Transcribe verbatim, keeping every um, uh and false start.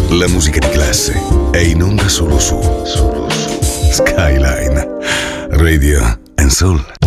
La musica di classe è in onda solo su, solo su Skyline Radio and Soul.